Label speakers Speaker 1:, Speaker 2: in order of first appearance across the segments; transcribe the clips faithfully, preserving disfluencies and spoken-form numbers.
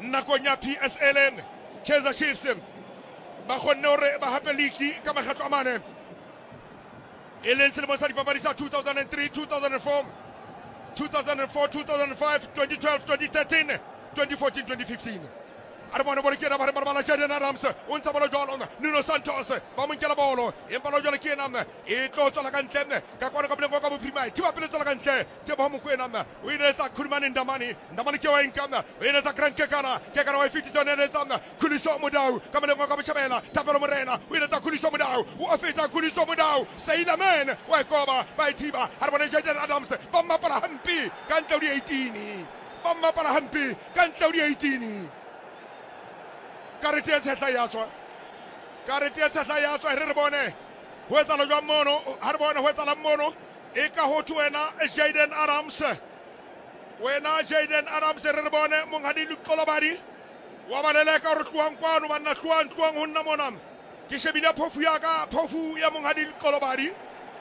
Speaker 1: nakong ya P S L Kaizer Chiefs ba kgonne hore ba hape league ka makgetlo a mane e leng selemo sa dipapadi sa two thousand three, two thousand four, two thousand four, two thousand five, twenty twelve, twenty thirteen, twenty fourteen, twenty fifteen. Armano Borikina Barbara Jaden Adams, Untabalo John, Nuno Santos, Bamunkela Bolo, Impalo Jolakinam, Eto Solagantene, Kakwana Kabuka Prima, two Apelagante, Tebomu Quenam, winners are Kurman in Damani, Damaniko income, winners are Grand Kakana, Kakana fifty on Ezana, Kuliso Mudau, Kamanaka Chabela, Tapalo Morena, winners are Kuliso Mudau, Wafita Kuliso Mudau, say the man, Waikoba, by Tiba, Armano Jaden Adams, Bamba Parahampi, Cantori eighteen, Bamba Parahampi, Cantori eighteen. Karitia seta yaswa Karitia seta yaswa Herbone Hueta la mono Harbona hueta la mono Eka hotuena Jaden Adams Wena Jaden Adams Herbone Munghadi Kolobari Wamaneleka Rutuan Kwan Wana Kwan Kwan Hunamonam Kishebida Pofu Yaga Pofu Ya Munghadi Kolobari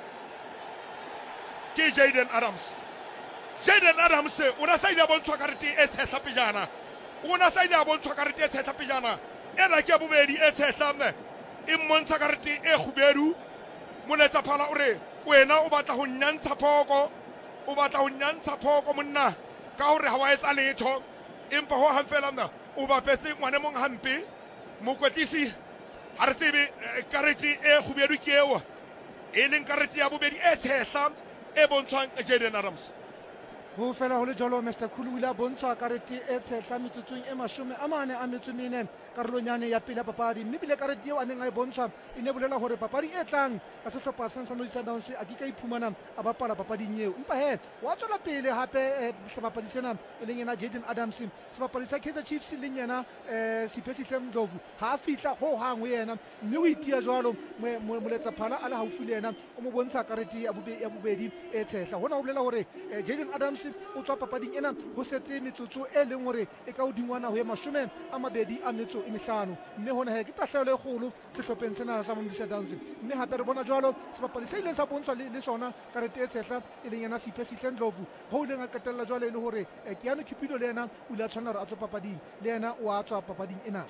Speaker 1: Ki Jaden Adams Jaden Adams Una saida bon Kariti Etsa Pijana Una saida bon Kariti Etsa Pijana Era kia bubedi ese samne immon sakarti e khuberu muneta pala ore wena o batla ho nyantsha phoko o batla ho nyantsha phoko monna ka hore ha wa etsa letho empa ho hanfela mna o ba petse ngwane mong hampe mokwetisi ha re tsebe kareti e khuberu ke ewa e leng kareti ya bubedi e tshehla e bontshwang Jaden Adams
Speaker 2: ho fela ho le jolo Mister Khulula bontsha kareti e tshehla metsotsong e mashome a mane a metso mene karolonyane ya pele papadi mme bile kareti eo a neng a e bontsha e ne bolela hore papadi e tlang ka sehlopha sa Mamelodi Sundowns a di ka iphumana a bapala papading eo empa he wa tswela pele hape sebapadi sena e leng yena Jaden Adams sebapadi sa Kaizer Chiefs leng yena Sipesihle Ndlovu ha a fihla ho hang ho yena mme o itia jwalo moletsa phala a le haufi le yena o mo bontsha kareti ya bobedi e tshehla hona ho bolela hore Jaden Adams o tswa papading ena ho setse metsotso e leng hore e ka hodingwana ho ya mashome a mabedi a metso imihlano mme hona he ke tahlelo e kgolo sehlopheng sena sa Mamelodi Sundowns mme hape re bona jwalo sebapadi se ileng sa bontshwa le sona karete e tshehla e leng yena Sipesihle Ndlovu ho ileng a qetella jwalo e le hore Keanu Kipido le yena o ile a tshwanela hore a tswa papading le yena o a tswa papading ena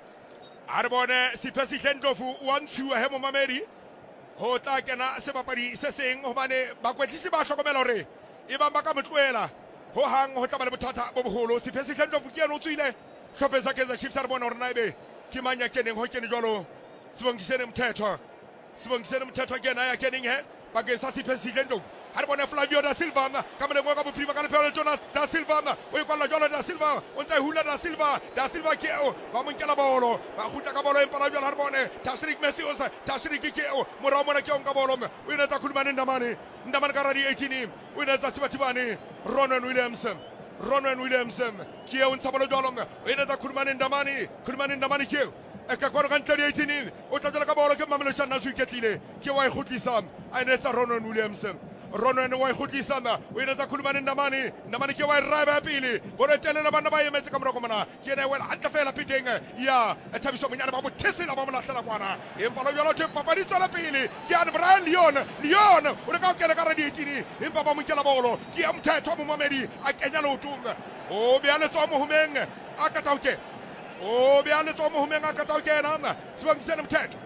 Speaker 1: a re bone Sipesihle Ndlovu wa ntshuwa he momamedi ho tla kena sebapadi se seng hobane bakwetlisi ba hlokomela hore e ba ka motloela ho hang ho tla ba le bothata bo boholo Sipesihle Ndlovu ke yena o tswile hlopheng sa Kaizer Chiefs a re bona hore na ebe ke mang ya keneng ho kene jwalo Sibongisene Mthethwa Sibongisene Mthethwa ke yena ya keneng he bakeng sa Sipesihle Ndlovu ha re bona Flavio da Silva ka moleng wa ka bophirima ka lefelo Jonas da Silva o e kwalla jwalo da Silva o ntse hula da Silva da Silva ke o ba monkela bolo ba khutla ka bolo empa la jwalo ha re bone Tashrik Matthews Tashrik ke o morao mona ke o nka bolo o ina tsa Khulumane Ndamane Ndamane ka radi eighteen o ina tsa Tibatibane Ronan Williams Ronan Williams ke o ntsa bolo jwalo o ina tsa Khulumane Ndamane Khulumane Ndamane ke e ka kwano ka ntse eighteen o tla tla ka bolo ke Mamelodi Sundowns o iketlile ke wa e khutlisa a ina tsa Ronan Williams Ronan wa ikhutisana o ina tsa Khulumane Ndamane Ndamane ke wa raba pele bolo telela bana ba emetse ka moroko mona ke ena wela a tla fela piteng ya Thabiso Monyane ba bothesela ba molahlela kwana empa lo yolo ke papadi tswela pele ke ana Brian Leon Leon o le ka kena ka radio eighteen empa ba monkela bolo ke ya Mthethwa momamedi a kenya lotung o be a letso mo humeng a ka tauke o be a letso mo humeng a ka tauke na Sibongisene Mthethwa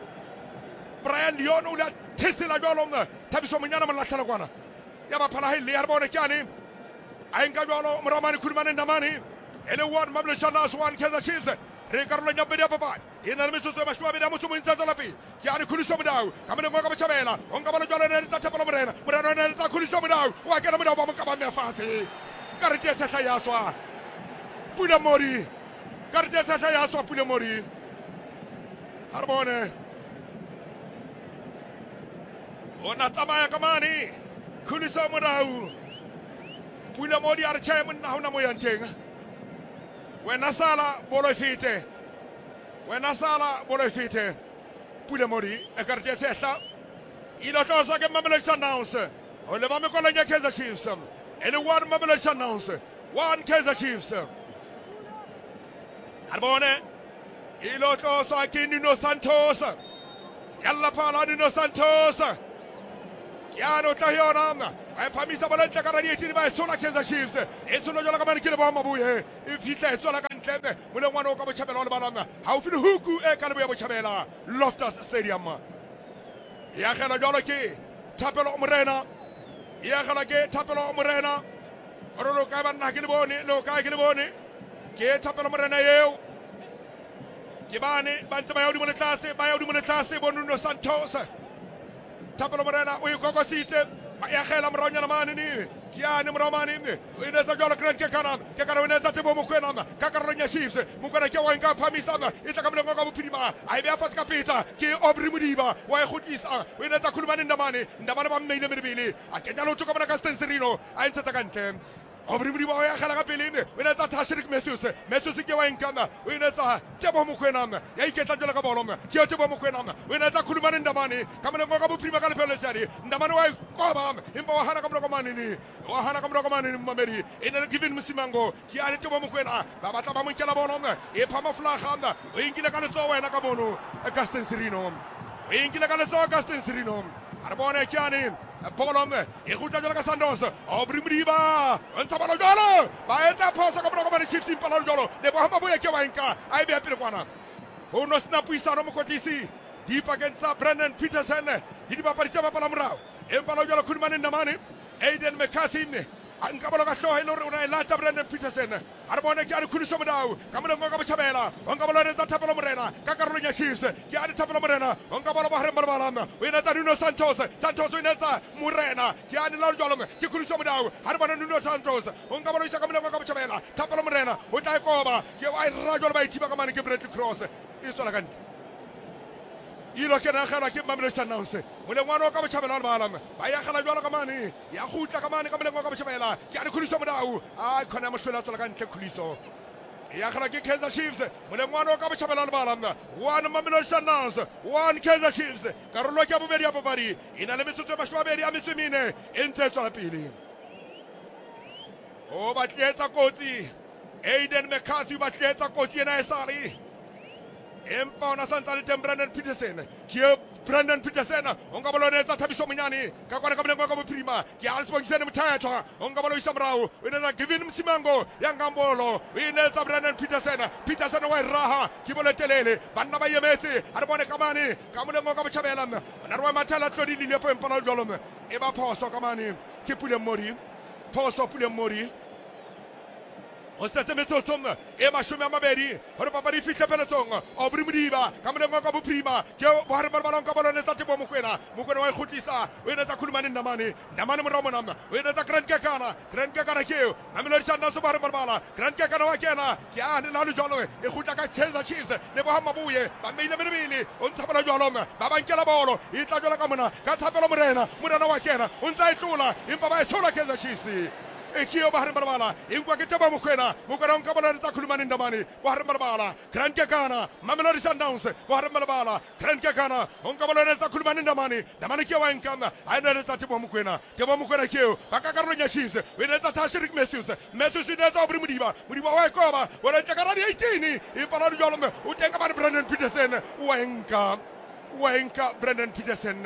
Speaker 1: Brian Leon o la thesela jwalo Thabiso Monyane mo lahlela kwana ya ba phala hile ya bona kyane a enka jwalo Moramane Khulumane Ndamane ele one Mamelodi Sundowns one Kaizer Chiefs re karolo nya bedi papa ina le metsotso ba shwa bedi motso mo ntsa tsala pe kyane Khuliso Modau ka mone mo ka bachabela o nka bona jwalo ne tsa thapelo morena morena ne tsa Khuliso Modau wa kena Modau ba mo ka ba mefatshe karete tsa tla ya tswa Pula Mori karete tsa tla ya tswa Pula Mori harbone ona tsamaya ka mane Khuliso Modau Pula Mori a re tjhe monna hona mo yang teng wena sala bolo fete wena sala bolo fete Pula Mori e karete tshehla ilo tlosa ke Mamelodi Sundowns o le ba me kola ya Kaizer Chiefs ele one Mamelodi Sundowns one Kaizer Chiefs arbone ilo tlosa ke Nuno Santos yalla phala Nuno Santos Keanu Tahiona ai phamisa bola ntle ka radi e tsini ba e sola Kaizer Chiefs e sola jwalo ka mane ke le ba mabuye e fitla e sola ka kantle mo le ngwana o ka botjhabela le bana haufi le huku e ka le boya botjhabela Loftus Stadium ya gela jalo ke Thapelo Morena ya gela ke Thapelo Morena ro lo ka bana ke le bone lo ka ke le bone ke Thapelo Morena yeo ke bane ba ntse ba ya di mo le tlase ba ya di mo le tlase Nuno Santos Thapelo Morena o ikokositse ya gela moronyana mane ni ke ane moromane o ine tsa jalo Grant ke kana ke kana o ine tsa tebo mo kwena ka ka ronya Chiefs mo kwena ke wa nka phamisana e tla ka mlengo ka bophirima a be a fatsa ka peta ke Aubrey Modiba wa e gotlisa o ine tsa khulumane ndamane ndamane ba mmeile medibele a ke jalo tsoka bona ka Stan Serino a ntse tsa kantle Aubrey Modiba o ya gala ka pelene o ine tsa Tashrik Matthews Matthews ke wa nkana o ine tsa tebo mo kwena ya iketla jalo ka bolo ke tebo mo kwena o ine tsa khulumane ndamane ka mlengo ka bophirima ka lefelo sari ndamane wa koba impa wa hana ka mlengo manini wa hana ka mlengo manini mameri ine given Msimango ke a le tebo mo kwena ba batla ba mo nkela bolo e phama flaga o inkile ka letso wena ka bono ka Stan Serino o inkile ka letso ka Stan Serino a bona ke ane Polom e gutla jalo ka Santos Aubrey Modiba ntsa balo jalo ba etsa phoso ka mona ka Chiefs impala jalo le bo hamba boya ke wa nka a be pele kwana ho no sna puisano mo kotlisi di pakentsa Brendan Peterson di di bapadi tsa bapala morao e mpala jalo khulumane ndamane Aiden McCarthy anka balo ka hloha ile una elata Brendan Peterson a bona ke a khuluso modao ka mona ngo ka botjhabela onka balo re tsa Thapelo Morena ka karolo ya Chiefs ke a Thapelo Morena onka balo ba hare marbalana o ina tsa Nuno Santos Santos o ina tsa Morena ke a la jalo ke khuluso modao ha bona Nuno Santos onka balo isa ka mona ngo ka botjhabela Thapelo Morena o tla koba ke wa ra jalo ba ithiba ka mane ke Brett Cross e tswela ka ntle ilo ke na gela ke Mamelodi Sundowns mo le ngwana o ka botjhabela le bana ba ya gela jwalo ka mane ya gutla ka mane ka mole ka botjhabela ke a re khuliso modao a khona mo hlola tsela ka ntle khuliso ya gela ke Kaizer Chiefs mo le ngwana o ka botjhabela le bana one Mamelodi Sundowns one Kaizer Chiefs karolo ke bobedi ya bobadi ina le metsotso ba shwabedi ya metswemine e ntse tswela pele o ba tletsa kotsi Aiden McCarthy ba tletsa kotsi ena e sale empa ona santsa le tem Brendan Peterson ke Brendan Peterson onga bolo netsa Thabiso Monyane ka kwana ka mlengo ka bophirima ke Alsbongisene Mothatha onga bolo isa morao o ina Given Msimango ya ngambolo o ina tsa Brendan Peterson Peterson wa raha ke bolo telele banna ba yemetse a re bone ka mane ka mlengo ka botjhabela ona re wa mathala tlodi le po empala jolome e ba phoso ka mane ke Pule Mori phoso Pule Mori o setse metsotso e mashome a mabedi hore papadi fihle peletsong Aubrey Modiba ka mlengo ka bophirima ke bo hare balbalong ka bolone tsa tebo mokwena mokwena wa ikhutlisa o ena tsa khulumane ndamane ndamane morao mona o ena tsa Grant Kekana Grant Kekana ke Mamelodi Sundowns bo hare balbala Grant Kekana wa kena ke a ne la lo jalo e khutla ka Kaizer Chiefs le bo hamba buye ba meile medibele o ntsa bala jalo ba bankela bolo e tla jala ka mona ka Thapelo Morena Morena wa kena o ntsa e tlola impa ba e tshola Kaizer Chiefs e kio bahare marabala ingwa ke taba mokwena mokwena onka bola tsa khulumane ndamane bahare marabala Grant Kekana Mamelodi Sundowns bahare marabala Grant Kekana onka bola tsa khulumane ndamane ndamane ke wa nkana a ina tsa tebo mokwena tebo mokwena kio baka karolo nya Chiefs we ne tsa Tashrik Matthews Matthews ne tsa Aubrey Modiba Modiba wa koba bola tsa karani eighteen e pala jalo me o tenga ba Brendan Peterson wa nka wa nka Brendan Peterson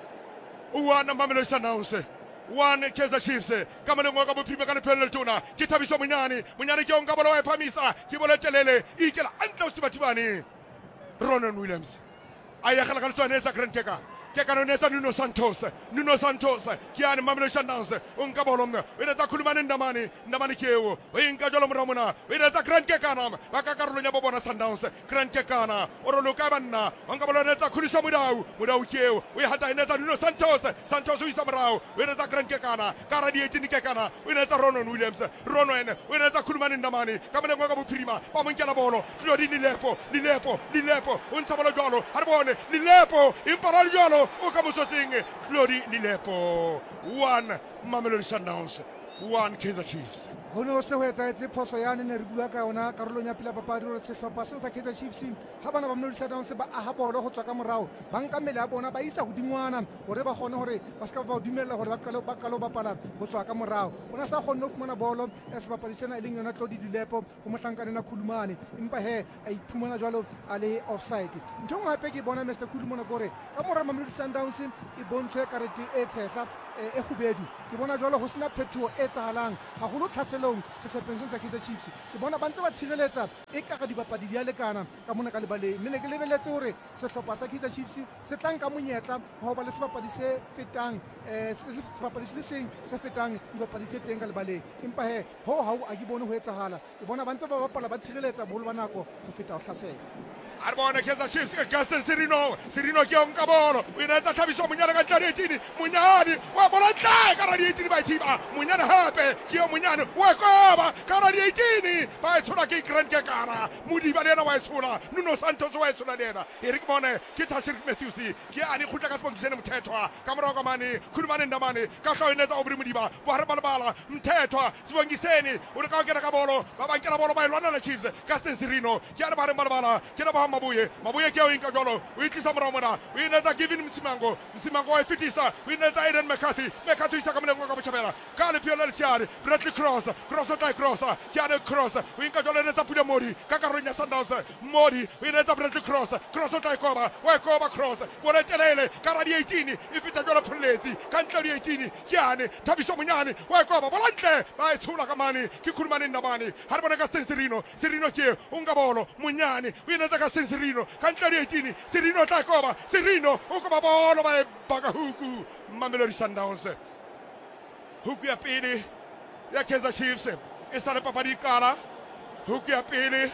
Speaker 1: wa na Mamelodi Sundowns one Kaizer Chiefs kama ne ngoka bophirima ka lephelelo tona ke Thabiso Monyane Monyane ke onka bola wa phamisa ke bola telele ikela antla usibathibane Ronan Williams aya khala ka tsone sa Grant Keka ke kana ne sa Nuno Santos Nuno Santos ke ane Mamelodi Sundowns onka bola mna we tsa khulumane ndamane ndamane keo o inka jolo moramona we tsa Grant Kekana ba ka karolo nya bobona Sundowns Grant Kekana o ro loka banna onka bola ne tsa khuliso modau modau keo we hata ne tsa Nuno Santos Santos o isa morao we tsa Grant Kekana ka ra di eighteen Kekana we tsa Ronan Williams Ronan we tsa khulumane ndamane ka mona ngoka bophirima ba monkela bolo tlodi Lilepo Lilepo Lilepo o ntsa bola jalo ha re bone Lilepo impara jalo o ka motsotseng Tlodi Lilepo one Mamelodi Sundowns one Kaizer Chiefs
Speaker 2: ho no se ho etsaetse phoso ya ne re bua ka yona karolong ya pila papadi re sehlopha se sa Kaizer Chiefs ha bana ba Mamelodi Sundowns ba aha bolo go tswa ka morao ba nka mele ya bona ba isa godingwana hore ba gone hore ba ska ba dumella hore ba kalo ba kalo ba pala go tswa ka morao ona sa gone ho fumana bolo e se bapadisana e leng yona Tlodi Lilepo go mohlankane na Khulumane empa he a iphumana jwalo a le offside ntho ngwe hape ke bona Mister Khulumane gore ka mora Mamelodi Sundowns e bontshwe karete e tshehla e kgubedu ke bona jwale ho sena phetoho e etsahalang haholo tlhaselong sehlopheng se sa Kaizer Chiefs ke bona ba ntse ba tshireletsa e ka ga dibapadi di a lekana ka mona ka lebaleng mme ne ke lebelletse hore sehlopha sa Kaizer Chiefs se tlang ka monyetla ho ba le sebapadi se fetang eh sebapadi se le seng se fetang dibapadi tse teng ka lebaleng empa he ho ha a ke bone ho etsahala ke bona ba ntse ba bapala ba tshireletsa boholo ba nako ho feta ho hlasela
Speaker 1: Arbona Kaizer Chiefs Gaston Sirino Sirino ke on ka bolo o ina tsa Thabiso Munyane ka tlaretini Munyane wa bola tla ka radi eighteen ba thiba Munyane hape ke o Munyane wa koba ka radi eighteen ba tshola ke Grant ke kara Modiba le yena wa tshola Nuno Santos wa tshola le yena Eric Bone ke Tashir Matthews ke ani khutla ka Sibongisene Mthethwa ka mora ka mane Khulumane Ndamane ka hlawinetsa Obri Modiba wa re balabala Mthethwa Sibongisene o re ka kena ka bolo ba ba nkela bolo ba ilwana na Chiefs Gaston Sirino ke ari ba re balabala ke na Mabuye Mabuye ke o inka jolo o itlisa mora mona o inetsa Kevin Msimango Msimango wa fitisa o inetsa Eden McCarthy McCarthy isa ka mlengo ka botjhabela ka le Pio Lesiari Bradley Cross Cross ta Cross ke ana Cross o inka jolo inetsa Pula Modi ka karonya Sundowns Modi o inetsa Bradley Cross Cross ta koba wa koba Cross bora telele ka radi eighteen e fita jolo Pulletsi ka ntladi eighteen ke ane Thabiso Munyane wa koba bola ntle ba e tshula ka mane ke Khulumane Ndamane ha re bona ka Sirino Sirino ke unga bolo Munyane o inetsa ka Sirino kantladi eighteen Sirino tla koba Sirino o koba bolo ba e baka huku Mamelodi Sundowns huku ya pili ya Kaizer Chiefs e sa le papadi kala huku ya pili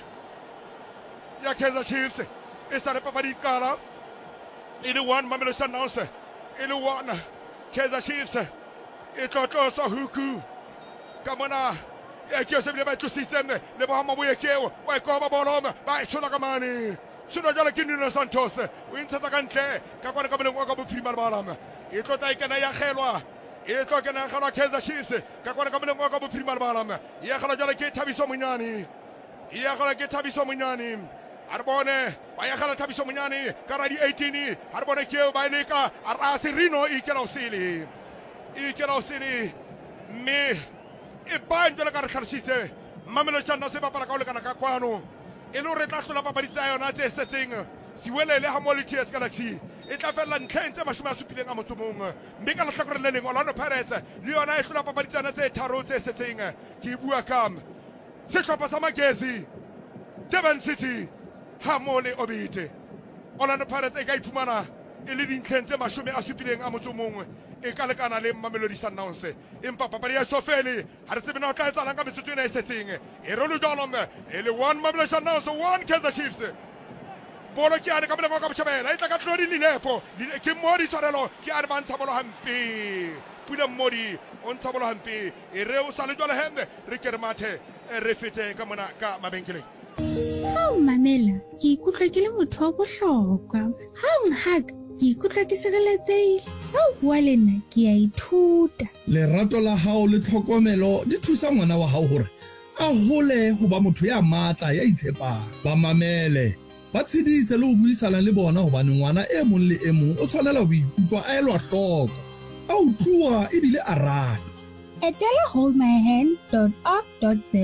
Speaker 1: ya Kaizer Chiefs e sa le papadi kala e le one Mamelodi Sundowns e le one Kaizer Chiefs e tlotlosa huku ka mona e ke se bile ba tlositseng le ba Mabuye keo wa koba bolo ba e tshola ka mane Sino jala ke Nuno Santos o intshetsa ka ntle ka kwa ka boleng wa ka bophirima le balama e tlotla e kena ya kgelwa e tlotla kena kgelwa Kaizer Chiefs ka kwa ka boleng wa ka bophirima le balama ya kgelwa jala ke Thabiso Munyane ya kgelwa ke Thabiso Munyane a re bone ba ya kgelwa Thabiso Munyane ka radi eighteen a re bone ke ba leka a ra Sirino e kela usile e kela usile me e ba ndela ka re tlharisitse Mamelodi Sundowns se bapala ka o lekana ka kwano e le re tla hlola papadi tsa yona tse setseng siwelele ha mo le T S Galaxy e tla fella ntlheng tse mashome a supileng a motso mong mme ka latlha gore le leng Orlando Pirates le yona e hlola papadi tsana tse tharo tse setseng ke bua ka sehlopha sa Magezi Durban City ha mo le Obite Orlando Pirates e ka iphumana e le dintlheng tse mashome a supileng a motso mong e ka lekana le Mamelodi Sundowns empa papadi ya sofele ha re tsebe na o tla etsalang ka metsotso ena e setseng e re lo jolong e le one Mamelodi Sundowns one Kaizer Chiefs bolo ke ane ka boleng ka botjhabela e tla ka tlodi Lilepo ke Modi tshwarelo ke ane ba ntsha bolo hampe Pula Modi o ntsha bolo hampe e re o sa le jwale hembe re ke re mathe re fete ka mona ka mabenkeleng
Speaker 3: ha o mamela ke ikutlwa ke le motho wa bohlokwa ha o nhaka ke ikutlwa ke sireletsehile ha o bua le nna ke a ithuta
Speaker 4: lerato la hao le tlhokomelo di thusa ngwana wa hao hore a hole ho ba motho ya matla ya itshepang ba mamele ba tshedise le ho buisana le bona hobane ngwana e mong le e mong o tshwanela ho ikutlwa a elwa hloko a utluwa ebile a ratwa
Speaker 3: etela hold my hand dot org dot za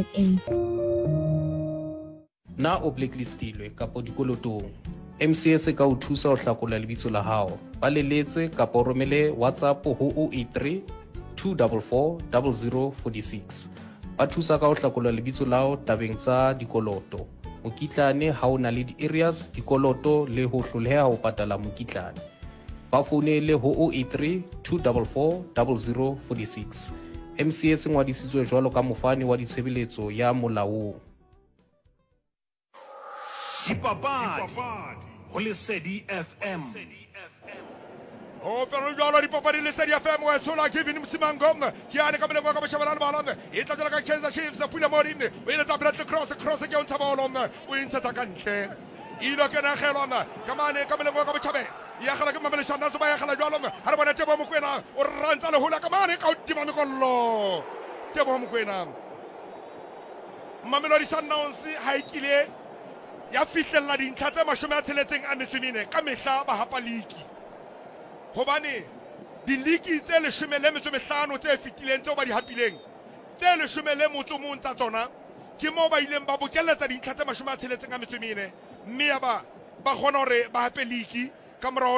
Speaker 5: na o blacklistilwe kapo dikolotong M C S ka o thusa ho hlakola lebitso la hao ba leletse kapo romele WhatsApp ho zero eight three two four four zero zero four six ba thusa ka ho hlakola lebitso la hao tabeng tsa dikoloto mokitlane ha o na le di-areas dikoloto le ho hloleha ho patala mokitlane ba founele ho zero eight three two four four zero zero four six M C S ngwadisitswe jwalo ka mofani wa ditshebeletso ya molaong
Speaker 6: Dipapadi ho Lesedi F M
Speaker 1: o fela jwalo dipapadi Lesedi F M wa tshola Kevin Msimango ke ane ka boleng ka botjhabela le balong e tla jwala ka Kaizer Chiefs Pula Modi o ile tsa Bradley Cross Cross ke o ntsha bolo o intsha ka ntle ilo ke na kgelwana ka mane ka boleng ka botjhabela ya khala ke Mamelodi Sundowns ba ya khala jwalo ha re bona Tebo Mokoena o rantsa le hola ka mane ka utima mekollo Tebo Mokoena Mamelodi Sundowns ha ikile ya fihlella dintlha tse mashome a tsheletseng a metswemene ka mehla ba hapa league hobane di league tse leshome le metso mehlano tse fitileng tseo ba di hapileng tse leshome le motso mong tsa tsona ke mo ba ileng ba bokeletsa dintlha tse mashome a tsheletseng a metswemene mme ya ba ba kgona hore ba hape league ka mora hore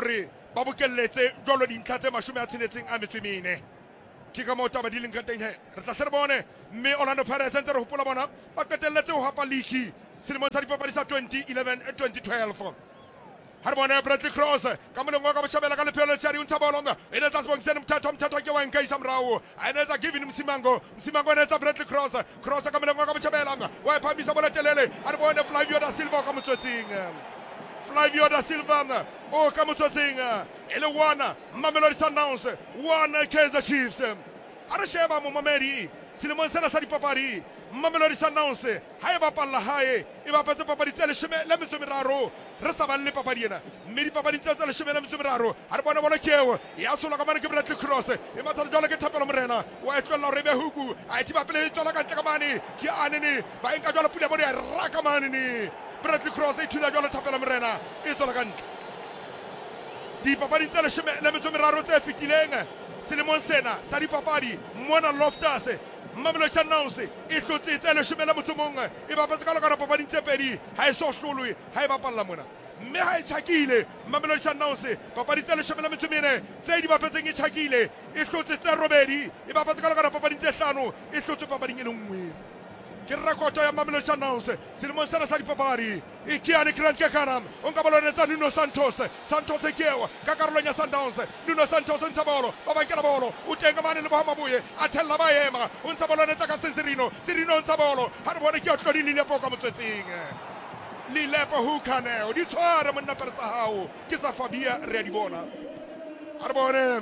Speaker 1: ba bokelletse jwalo dintlha tse mashome a tsheletseng a metso e mene ke ka moo taba di leng ka teng he re tla hle re bone mme Orlando Pirates ntse re hopola bona ba qetelletse ho hapa league selemong sa dipapadi sa twenty eleven twenty twelve ha re bone Bradley Cross ka molengwa ka boshabela ka lephelo le tshari o ntsha bolonga ene tsa sebongisene mthatho mthatho ke wa nka isa mrao ene tsa Gavin Msimango Msimango ene tsa Bradley Cross Cross ka molengwa ka boshabela wa e phamisa bola telele ha re bone Flavio da Silva ka motsotsing Flavio da Silva o ka motsotsing ele wana Mamelodi Sundowns wana Kaizer Chiefs ha re sheba mo mamedi selemong sena sa dipapadi Mamelodi Sundowns ha e bapalla hae e bapetse papadi tse leshome le metso e meraro re sa balle papadi ena mme dipapadi tse tse leshome le metso e meraro ha re bona bona keo ya sola ka mane ke Bradley Cross e matha jwale ke Thapelo Morena wa e tlwella hore be huku a e thiba pele e tswela ka ntle ka mane ke anene ba enka jwale pula bona ya raka mane ne Bradley Cross e thula jwale Thapelo Morena e tswela ka ntle dipapadi tse leshome le metso e meraro tse fetileng selemong sena sa dipapadi mona Loftus Mamelodi Sundowns e hlotse tse leshome le motso mong e bapetse ka lokana papadi tse pedi ha e so hlolwe ha e bapalla mona mme ha e tjhakile Mamelodi Sundowns papadi tse leshome le metso e mene tse di bapetseng e tjhakile e hlotse tse robedi e bapetse ka lokana papadi tse hlano e hlotse papading e le nngwe ke rekoto ya Mamelodi Sundowns selemong sena sa dipapadi e Kiane Grant Kekana o nka bolonetsa Nuno Santos Santos ke eo ka karolong ya Sundowns Nuno Santos ntsha bolo ba ba nkela bolo o tenga mane le Bohamabuye a thella ba ema o ntsha bolonetsa ka Sirino Sirino ntsha bolo ha re bone ke a tlodi le lepo ka motswetsing le lepo ho kaneo di tshware monna per tsa hao ke sa Fabia re a di bona ha re bone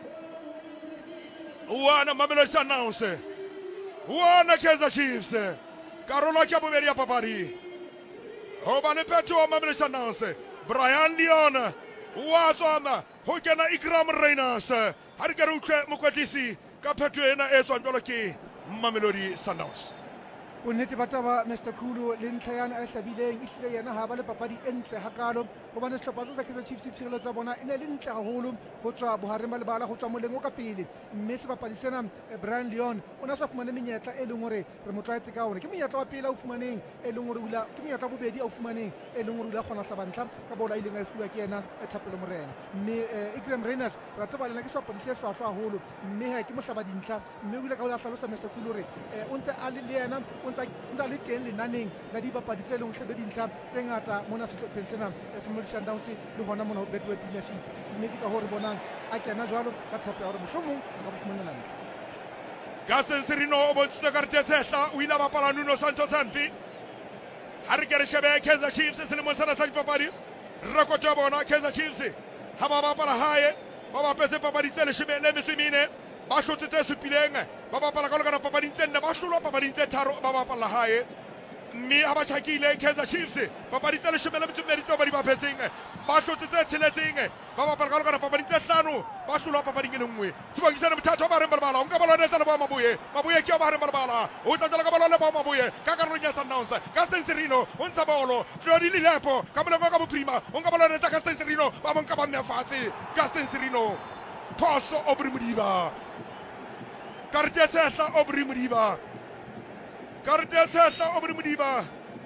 Speaker 1: wana Mamelodi Sundowns wana Kaizer Chiefs karolo ya bobedi ya papadi ho ba le phetho wa Mamelodi Sundowns Brian Leon wa tswana ho kena Ikram Reyners ha re ka re utlwe mokwetlisi ka phetho ena e tswang jwalo ke Mamelodi Sundowns
Speaker 2: bonnete ba taba Mister Khulu le ntlha yana e hlabileng e hlile yena ha ba le papadi e ntle hakalo hobane sehlopha sa Kaizer Chiefs tshireletso tsa bona e ne le ntle haholo ho tswa bohareng ba lebala ho tswa moleng o ka pele mme sebapadi sena Brian Leon o na sa fumane menyetla e leng hore re mo tlwaetse ka ona ke monyetla wa pele a o fumaneng e leng hore ula ke monyetla bobedi a o fumaneng e leng hore ula kgona hlabantla ka bola ile nga e fuwa ke yena e Thapelo Morena mme Ikram Reyners ra tseba lena ke sebapadi se hlwahlwa haholo mme ha ke mo hlaba dintlha mme o ile ka ho la hlalosa Mister Khulu hore o ntse a le yena o ntse nda le teng lenaneng la dibapadi tse leng hlebe dintlha tse ngata mona sehlopheng sena sa Mamelodi Sundowns le hona mona ho Betway Premiership mme ke ka hore bonang a kena jwalo ka tshepo ya hore mohlomong a ka fumanela ntle
Speaker 1: Gaston Sirino o bontshitse karete tse hla o ile a bapala Nuno Santos hampi ha re ke re shebe Kaizer Chiefs selemong sena sa dipapadi rekoto ya bona Kaizer Chiefs ha ba bapala hae ba bapetse papadi tse leshome le metso e mene ba hlotse tse supileng ba bapala ka lokana papading tse nne ba hlolwa papading tse tharo ba bapala hae mme ha ba tjhakile Kaizer Chiefs papadi tse leshome le metso e mmedi tseo ba di bapetseng ba hlotse tse tsheletseng ba bapala ka lokana papading tse hlano ba hlolwa papading e le nngwe sebakisane mothatho ba reng balabala o nka bolonetsa le Bohamabuye Mabuye ke ba reng balabala o tla tswela ka bolone Bohamabuye ka karolong ya Sundowns Gaston Sirino o ntsha bolo Tlodi Lepo ka molengwa ka bophirima o nka bolonetsa Gaston Sirino ba mo nka ba mme fatshe Gaston Sirino Phoso Aubrey Modiba karete ya tshehla Aubrey Modiba karete ya tshehla Aubrey Modiba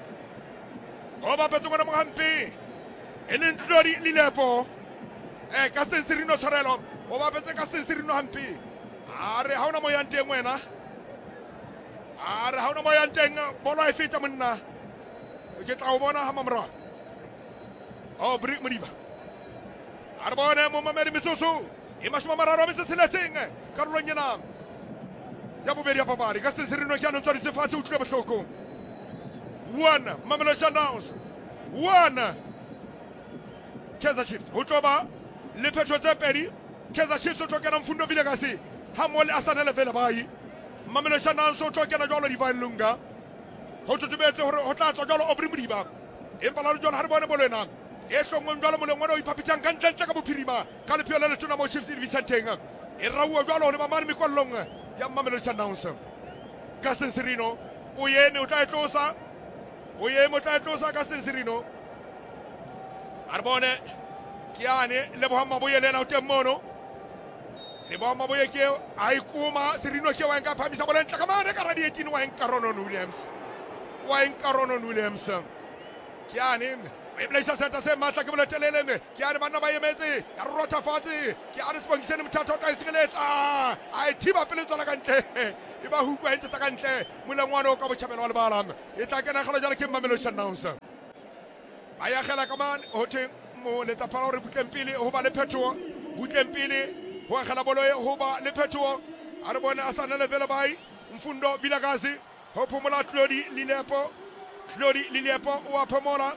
Speaker 1: o bapetse ngwana mohampe e leng Tlodi Lepo eh Gaston Sirino tshwarelo o bapetse Gaston Sirino hampe a re ha ona mo yang teng wena a re ha ona mo yang teng bolo e feta monna ke tla o bona ha mamra Aubrey Modiba a re bona mo mamedi metsotso e mashome a mararo a metso e tsheletseng karolong ena ya bobedi ya papadi Gaston Sirino ke anong tshwaritse fatshe o utlwe bohloko one Mamelodi Sundowns one Kaizer Chiefs ho tlo ba le phetho tse pedi Kaizer Chiefs o tlo kena Mfundo Vilakazi ha mole a sanele vele bai Mamelodi Sundowns o tlo kena jwalo Divine Lunga ho tshotobetse hore ho tla tswa jwalo Aubrey Modiba empa la jwalo ha re bone bolo ena e hlongweng jwalo moleng wana o ipapitsang ka ntle ka bophirima ka lepheo le letona mo Chiefs di Vicenteng e rauwa jwalo le mamane mekwallong ya Mamelodi Sundowns Gaston Sirino o yeme o tla e tlosa o yeme o tla e tlosa Gaston Sirino a re bone ke yane le Bohamabuye lena o teng mono le Bohamabuye ke a ikuma Sirino ke wa nka phamisa bola ntla ka mane ka radietini wa nka Ronon Williams wa nka Ronon Williams ke yane e blaisa seta se matla ke boleteleleme ke a re banna ba emetse ya re rotha fatshe ke a re spongisene mothatha o tla isireletsa a e thiba pele tswala ka ntle e ba hukwa entse ka ntle molengwana o ka botjhabelo wa lebalang e tla kena galo jalo ke Mamelodi Sundowns ba ya gela ka man ho theng mo letsa phala hore butleng pele ho ba le phetoho butleng pele ho gela bolo e ho ba le phetoho a re bone a sana le vele bai Mfundo Vilakazi ho phomola Tlodi Lilepo Tlodi Lilepo o a phomola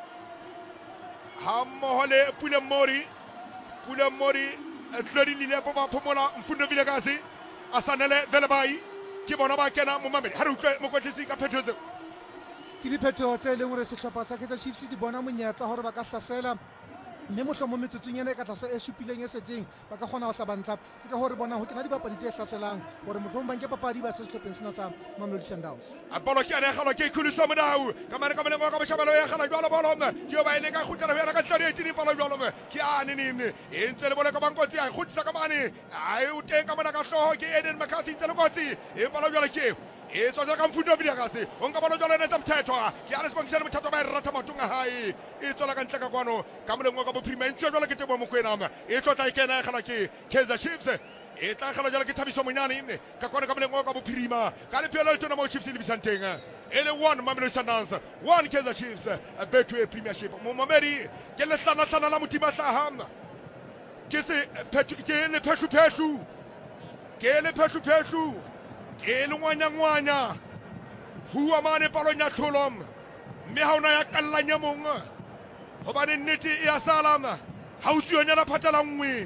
Speaker 1: ha mmoho le Pule Mori Pule Mori Tlodi Lilepo ba phomola Mfundo Vilakazi a sana le vele bai ke bona ba kena mo Mamelodi ha re utlwe mokwetlisi ka phetoho tse
Speaker 2: ke diphetoho tse leng hore sehlopha sa Kaizer Chiefs di bona monyetla hore ba ka hlasela mme mohlomong metsotsong ena e ka tlase e supileng e setseng ba ka kgona ho hlabantla ke ka hore bona ho kena dibapadi tse hlaselang hore mohlomong ba nke papadi ba se sehlopheng sena sa Mamelodi Sundowns
Speaker 1: a bolo ke ane galo ke khulusa modau ka mane ka mane ka boshabelo ya gala jwalo bolo ke yo ba ile ka khutela ho ya ka tladi e tini bolo jwalo ke ane nini e ntse le bolo ka bankotsi a khutsa ka mane a e uteng ka mane ka hloho ke Eden McCarthy tse le kotsi e bolo jwalo ke e tswa ka Mfundo Vilakazi o nka bolo jwalo ene tsa mthethwa ke a re spongisane mthethwa ba e rata matunga hae e tswa ka ntle ka kwano ka molengwa ka bophirima e ntse jwalo ke tebo mokwena e tswa tla ikena gala ke Kaizer Chiefs e tla gala jalo ke Thabiso Monyane ka kwana ka molengwa ka bophirima ka le phelo le tsona mo Chiefs le bisanteng ele one Mamelodi Sundowns one Kaizer Chiefs a Betway Premiership mo Mamedi ke le hlana hlana la motima hlaham ke se ke le pheshu pheshu ke le pheshu pheshu ke le ngwanya ngwanya huwa mane palong ya tlholom mme ha ona ya kallanya mong hobane nnete e ya salama ha o tsionyana phatala nngwe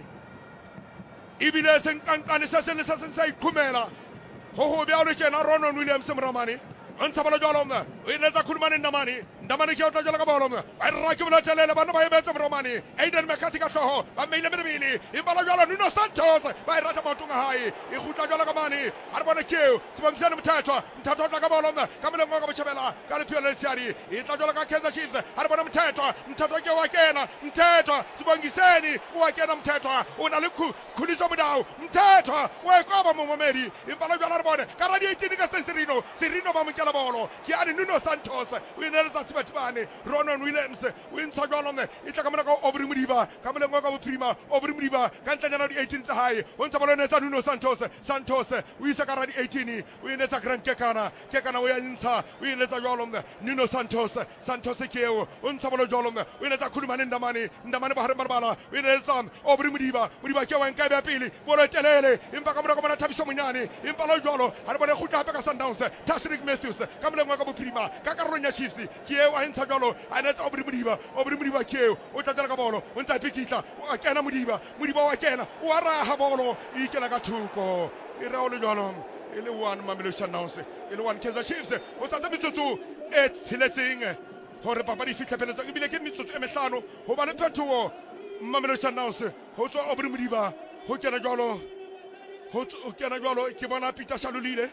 Speaker 1: ibile se nkankane se se le se sa iqhumela ho ho bya o le tjena Ronon Williams Mramane ntsha bala jwalo mna o ile tsa khulumane ndamane ndamane ke o tla jwalo ka bolo mna ba re ke bona tselele bana ba emetse Mramane Aiden McCarthy ka hloho ba meile merebele e bala jwalo Nuno Santos ba rata matunga hae e khutla jwalo ka mane ha re bona keo sibongisane mthatha mthatha tla ka bolo mna ka mele ngo ka botjhabela ka le phelo le siari e tla jwalo ka Kaizer Chiefs ha re bona mthatha mthatha ke wa kena mthatha sibongiseni wa kena mthatha o na le khuliso modao mthatha wa e koba mo Mamedi e bala jwalo re bona ka radio eighteen ka Serino Serino ba mo la bolo ke a Nuno Santos o ine tsa sibatbane Ronon Williams o intsha jwalo mme e tla ka mona ka Obri Modiba ka mole ngo ka bophirima Obri Modiba ka ntlanyana di eighteen tsa hae o ntsa bolo ne tsa Nuno Santos Santos o isa ka radi eighteen o ine tsa Grant Kekana Kekana o ya ntsha o ine tsa jwalo mme Nuno Santos Santos keo o ntsa bolo jwalo mme o ine tsa khulumane ndamane ndamane ba hare barbala o ine tsa Obri Modiba Modiba ke wa nka ba pele bolo telele impa ka mona ka mona Thabiso Monyane impa lo jwalo ha re bone khutla hape ka Sundowns Tashrik Matthews ka molengwa ka bophirima ka karolong ya Chiefs ke eo a ntsha jwalo a ne tsa Obri Modiba Obri Modiba ke eo o tla tsela ka bolo o ntsa pikitla o kena Modiba Modiba wa kena o a raha bolo e kena ka thuko e re o le jwalo e le one Mamelodi Sundowns e le one Kaizer Chiefs o sa tsebitsotso e tshiletseng hore papa di fitla peletsa e bile ke metsotso e mehlano ho ba le phetoho Mamelodi Sundowns ho tswa Obri Modiba ho kena jwalo ho kena jwalo ke bona Peter Shalulile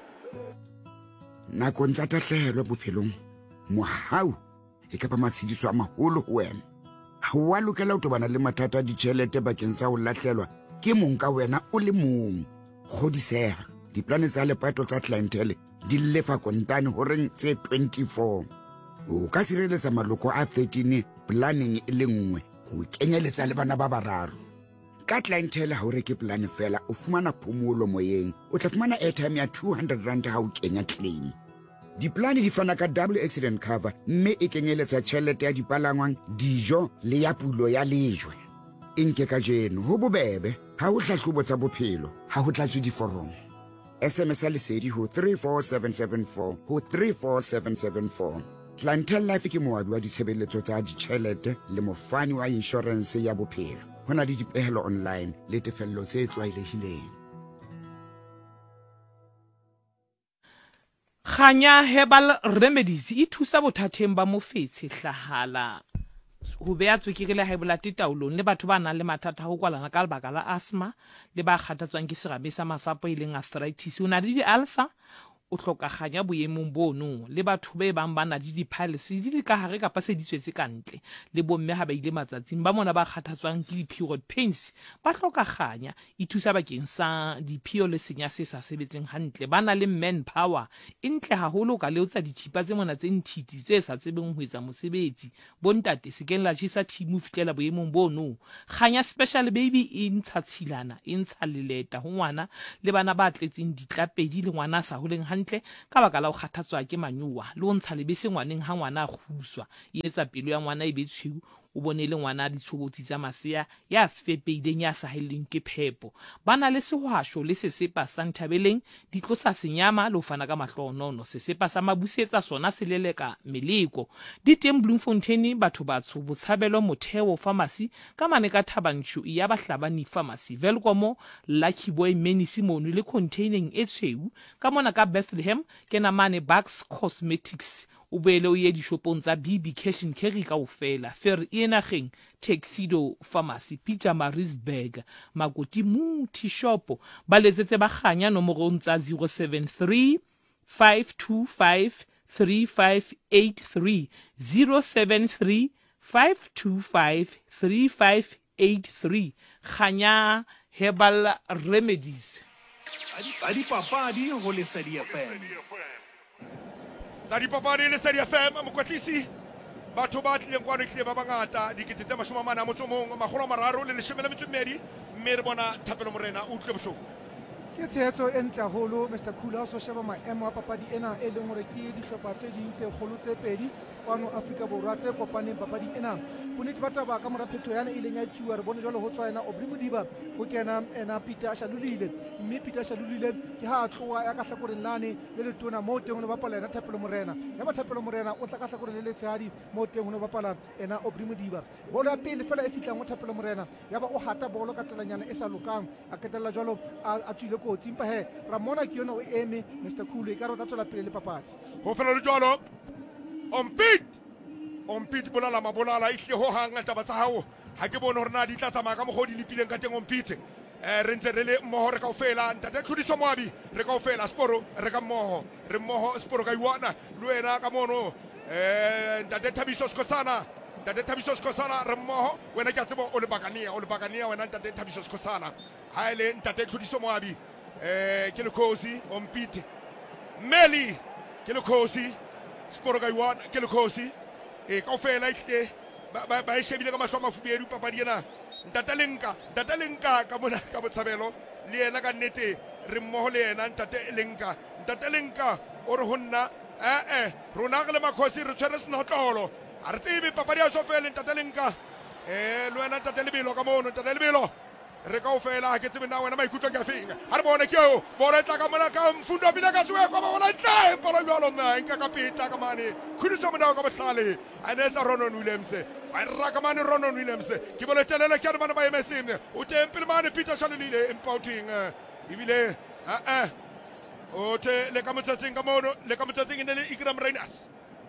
Speaker 7: nakong tsa tahlehelo bophelong mohau e ka ba matshediso a maholo ho wena ha wa lokela ho tobana le mathata a ditjhelete bakeng sa ho lahlelwa ke mong ka wena o le mong godiseha diplane tsa lepato tsa clientele di lefa kontane horeng tse twenty-four o ka sireletsa maloko a thirteen planning e le nngwe ho kenyeletsa le bana ba bararo ka clientele ha o reke plan fela o fumana phomolo moyeng o tla fumana airtime ya two hundred rand ha o kenya claim diplane di fana ka double accident cover mme e kenyeletsa tjhelete ya dipalangwang dijo le ya pulo ya lejwe e nke ka jeno ho bobebe ha o hlahlobo tsa bophelo ha ho tlatswe diforomo S M S lesedi ho three four seven seven four ho three four seven seven four Clientele Life ke moabi wa ditshebeletso tsa ditjhelete le mofani wa insurance ya bophelo hona le dipehelo online le tefello tse tlwaelehileng
Speaker 8: Khanya Herbal Remedies e thusa bothateng ba mofetshe hlahala ho beya tswekere le high blood taolong le batho ba nang le mathata ho kwalana ka lebaka la asthma le ba kgathatswang ke serabe sa masapo e leng arthritis o na le di ulcer o hlokaganya boemong bono le batho be bang ba na di diphalisi di le ka hare kapa se di tswetse kantle le bomme ha ba ile matsatsing ba mona ba kgathatswang ke di-period pains ba hlokaganya e thusa bakeng sa diphio le senya se sa sebetseng hantle ba na le man power e ntle haholo ka leotsa dithipa tse mona tse nthithi tse sa tsebeng ho etsa mosebetsi bontate se keng la tshisa thimu fitlela boemong bono kganya special baby e ntsha tshilana e ntsha leleta ho ngwana le bana ba tletseng ditlapedi le ngwana sa holeng hantle ka baka la ho kgathatswa ke manyuwa le ho ntsha lebese ngwaneng ha ngwana a khuswa e etsa pelo ya ngwana e be tshweu o bone le ngwana ditshobotsi tsa masea ya fepeileng ya sahelleng ke phepo bana le sehwasho le sesepa sa nthabeleng di tlosa senyama le ho fana ka mahlonono sesepa sa mabusetsa sona se leleka meleko di teng Bloemfontein batho batsho botshabelo motheo pharmacy ka mane ka Thabanchu ya bahlabani pharmacy Velkomo Lucky Boy Menisi mono le containing e tshweu ka mona ka Bethlehem ke na mane Bucks Cosmetics o boele o ye dishopong tsa B B Cash and Carry kaofela Fer Enageng Tuxedo Pharmacy Peter Marisburg Makoti Muthi Shop ba letsetse ba kganya nomorong tsa zero seven three five two five three five eight three zero seven three five two five three five eight three Kganya Herbal Remedies
Speaker 6: tsa dipapadi ho Lesedi F M.
Speaker 1: Tsa dipapadi le Lesedi F M mokwetlisi batho ba tlileng kwano tlile ba bangata dikete tse mashome a mane a motso mong makgolo a mararo le leshome le metso e mmedi mme re bona Thapelo Morena o utlwe bohloko
Speaker 2: ke tshehetso e ntle haholo Mr Khula ha o so sheba maemo a papadi ena e leng hore ke dihlopha tse ding tse kgolo tse pedi kwano Afrika Borwa tse kopaneng papadi ena bonnete ba taba ka mora phetho yana e leng ya etsuwa re bone jwale ho tswa ena Aubrey Modiba ho kena ena Peter Shalulile mme Peter Shalulile ke ha a tloha ya ka hlakoreng lane le letona moo teng ho bapala ena Thapelo Morena ya ba Thapelo Morena o tla ka hlakoreng le letshehadi moo teng ho bapala ena Aubrey Modiba bolo ya pele fela e fitlang ho Thapelo Morena ya ba o hata bolo ka tselanyana e sa lokang a ketella jwalo a tswile kotsi empa he Ramona ke yona o eme Mr Khulu e ka rona tswela pele le papadi
Speaker 1: ho fela le jwalo on pit on pit bolala mabolala e hle ho hanga taba tsa hao ha ke bone hore na di tla tsamaya ka mogodi le pileng ka teng on pit eh re ntse re le mmoho re kaofela ntate Tlhodiso Moabi re kaofela Sporo re ka mmoho re mmoho Sporo ka iwana le wena ka mono eh ntate Thabiso Skosana ntate Thabiso Skosana re mmoho wena ke a tsebo o le bakania o le bakania wena ntate Thabiso Skosana ha ile ntate Tlhodiso Moabi eh ke le khosi on pit Meli ke le khosi Sporo ka iwana ke le khosi e kaofela ihle ba ba e shebile ka mahlo a mafubedu papadi ena ntate Lenka ntate Lenka ka mona ka botshabelo le yena ka nnete re mmoho le yena ntate Lenka ntate Lenka o re honna eh eh rona re le makhosi re tshwere senotlolo a re tsebe papadi ya sofele ntate Lenka eh le wena ntate Lebelo ka mono ntate Lebelo re kaofela ha ke tsebe na wena maikutlo ke a feng ha re bone ke o bora tla ka mona ka mfundo a bina ka tswe kwa ba bona tle polo jwalo nna nka ka peta ka mane khudisa mona ka bohlale a ne tsa Ronon Williams a ra ka mane Ronon Williams ke bole telele ke bana ba emetseng o temple mane Peter Shalulile impouting ibile a a o te le ka motsatsing ka mono le ka motsatsing ne le Ikram Rhinos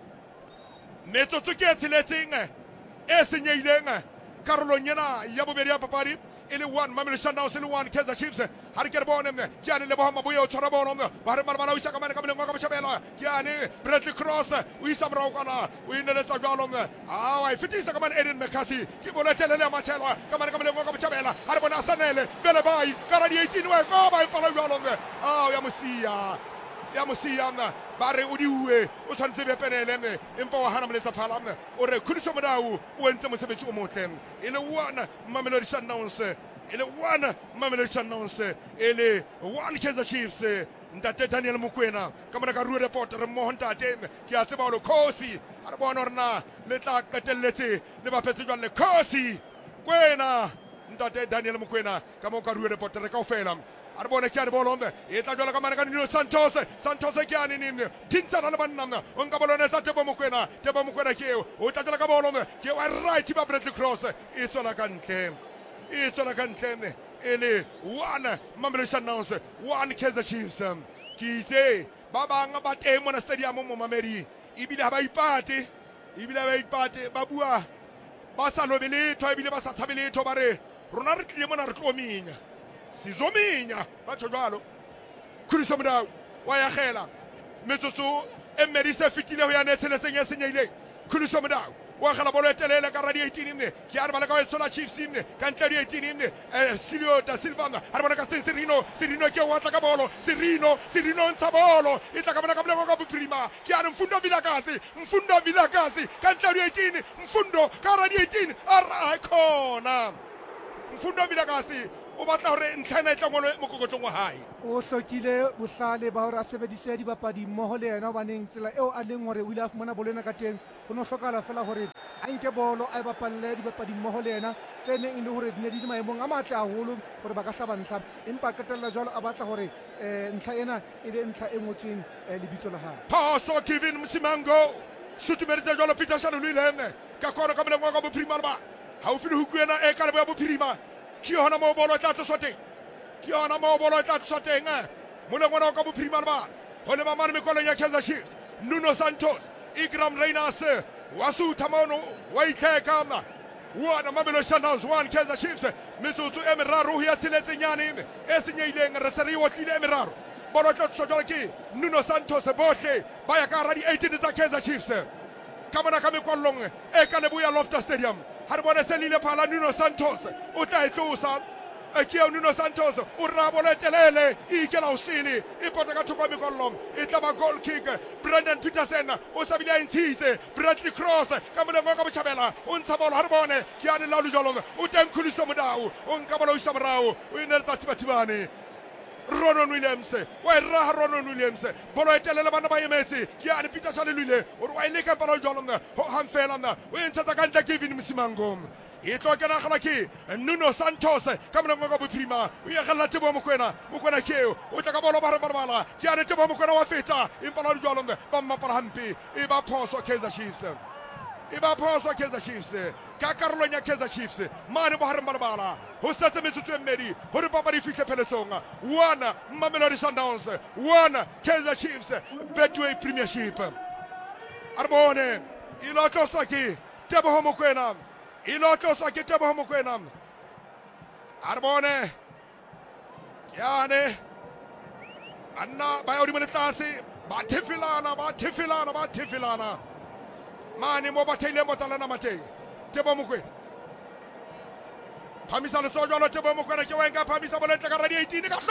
Speaker 1: metso tsoke tseletseng e senyehileng karolong yana ya bobedi ya papadi ile one Mamelodi Sundowns ile one Kaizer Chiefs har ke bone me jane le bohama boyo tshwara bono me ba re bana o isa ka mane ka mane ka botjhabela jane Bradley Cross o isa morao kana o inele tsa jwalo me a wa fitisa ka mane Eden McCarthy ke bole telele matshelo ka mane ka mane ka botjhabela har bona Sanele bele bai ka di eighteen wa ka ba pala jwalo me a ya mosia ya mosia nga ba re o diue o tshwantse be penele me empa wa hana moletsa phala me o re Khodiso Modau o entse mosebetsi o motle ile one Mamelodi Sundowns ile one Mamelodi Sundowns ile one Kaizer Chiefs ntate Daniel Mokoena ka mona ka Rue Report re mo ntate ke a tseba lo khosi a re bona rena le tla katelletse le ba phetse jwale khosi kwena ntate Daniel Mokoena ka mo ka Rue Report re kaofela a re bone ke a re bolombe e tla jwala ka mane ka Nuno Santos Santos ke a nini tintsana le banna o nka bolone sa Tebo Mokoena Tebo Mokoena ke o tla jwala ka bolombe ke wa right ba Bradley Cross e tsona ka ntle e tsona ka ntle ele one Mamelodi Sundowns one Kaizer Chiefs ke itse ba banga ba teng mona stadium mo Mamedi ibile ha ba ipate ibile ba ipate ba bua ba sa lobele tho ibile ba sa tshabele tho ba re rona re tlile mona re tlominya sizominya ba tjho jwalo Khodiso Modau wa ya khela metsotso e mmedi se fetile ho ya ne tsheletseng ya senyehileng Khuluso Modau wa khala bolo e telele ka radio eighteen mme ke a re bala ka etsola Chiefs mme ka ntle di eighteen mme eh Silvio da Silva ha re bona ka Serino Serino ke wa tla ka bolo Serino Serino ntsha bolo e tla ka bona ka boleng ka bophirima ke a re Mfundo Vilakazi Mfundo Vilakazi ka ntle di eighteen Mfundo ka radio eighteen a ra khona Mfundo Vilakazi o batla hore ntlha ena e tla ngolwe mokokotlong wa hae
Speaker 2: o hlokile bohlale ba hore a sebedise dibapadi mmoho le yena hobaneng tsela eo a leng hore o ile a fumana bolo ena ka teng ho no hlokahala fela hore a nke bolo a e bapalle dibapadi mmoho le yena tse neng e le hore di ne di di maemong a matle haholo hore ba ka hlaba ntlha empa a qetella jwalo a batla hore um ntlha ena e le ntlha e ngotsweng um lebitso la hae
Speaker 1: phaso Kevin Msimango sutumeditse jwalo Peter Shalulile ka kona ka boleng wa ka bophirima ba haufi le huku ena e ka lebo ya bophirima ke yona mo bolo tla tloswa teng ke yona mo bolo tla tloswa teng moleng wana ka bophirima ba ho le ba mane mekolong ya Kaizer Chiefs Nuno Santos Igram Reynas wasutha mono wa itlheka mna wana Mamelodi Sundowns one Kaizer Chiefs metsotso e meraro ho ya tsheletsenyane e senyehileng re se re otlile e meraro bolo tla tloswa jwale ke Nuno Santos bohle ba ya ka hara di eighteen tsa Kaizer Chiefs ka mona ka mekwallong e ka leboya Loftus Stadium ha re bone selile phala Nuno Santos o tla e tlosa e ke Nuno Santos o rabo le telele e ikela o sele e pota ka thoko mekwallong e tla ba goal kick Brandon Peterson o sabile a ntshitse Bradley Cross ka mona ka botjhabela o ntsha bolo ha re bone ke a le la lujolong o teng Khuluso Modau o nka bolo o isa morao o ine le tsatsibatibane Ronon Williams wa ra Ronon Williams bolo e telele bana ba emetse ke a Peter Shalulile o re wa ile ka bolo jolong ho hanfela na o entsa ka ntle Kevin Msimango e tlo kena gala ke Nuno Santos ka mona go bophirima o ya galla Tebo Mokoena Mokoena keo o tla ka bolo ba re barbala ke a Tebo Mokoena wa feta empa la jolong ba mmapala hampe e ba phoso Kaizer Chiefs e ba phoso Kaizer Chiefs ka karolong ya Kaizer Chiefs mane bo ha re barbala ho setse metsotso e mmedi hore papadi fihle pheletsong one Mamelodi Sundowns one Kaizer Chiefs Betway Premiership arbone ilo tloswa ke Tebo Mokoena ilo tloswa ke Tebo Mokoena arbone yane anna ba yodi mone tlase ba thefilana ba thefilana ba thefilana mane mo ba theile motalana mateng Tebo Mokoena phamisa le sojalo Tebo Mokoena ke wa nka phamisa boletle ka radio eighteen ka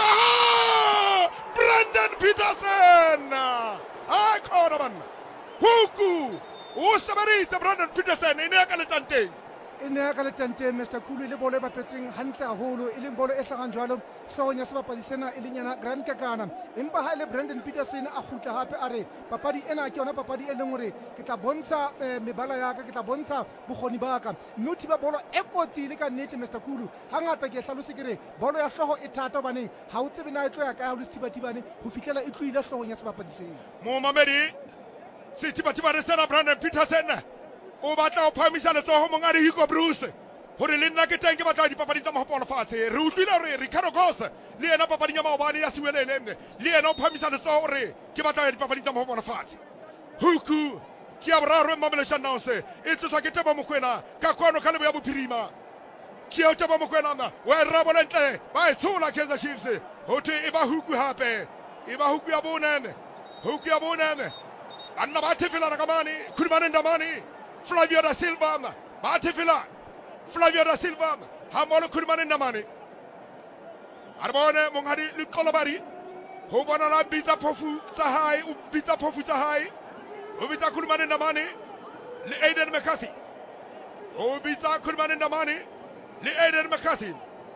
Speaker 1: Brandon Peterson ha khona banna huku o sabaritse Brandon Peterson ene ya ka letanteng
Speaker 2: e ne ya ka letanteng Mister Khulu le bolo e bapetseng hantle haholo e leng bolo e hlagang jwalo hloohong ya sebapadi sena e leng yana Grant Kekana empa ha le Brandon Peterson a kgutla hape a re papadi ena ke yona papadi e leng hore ke tla bontsha mebala ya ka ke tla bontsha bokgoni ba ka mme o thiba bolo e kotsi le ka nnete Mister Khulu hangata ke hlalose ke re bolo ya hlooho e thata hobaneng ha o tsebe na e tlo ya ka ya ho le sethibatibane ho fihlela e tlohile hloohong ya sebapadi sena
Speaker 1: mo mamedi sethibatibane sena Brandon Peterson o batla o phamisa letsoho mongadi Hugo Bruce hore le nna ke teng ke batla dipapadi tsa mahopolo fatshe re utlwile hore Ricardo Goss le yena papading ya maobane ya siwelele le yena o phamisa letsoho hore ke batla dipapadi tsa mahopolo fatshe huku ke a boraro Mamelodi Sundowns e tloswa ke Tebo Mokoena ka kwano ka lebo ya bophirima ke o Tebo Mokoena na wa rabo le ntle ba e tshola Kaizer Chiefs ho thwe e ba huku hape e ba huku ya bonene huku ya bonene anna ba thefela ka mane khulumane ndamane Flavio da Silva ba thefela Flavio da Silva ha molo khulumane ndamane arbone mongadi le kolobari ho bona la bitsa phofu tsa hae o bitsa phofu tsa hae o bitsa khulumane ndamane le Aiden McCarthy o bitsa khulumane ndamane le Aiden McCarthy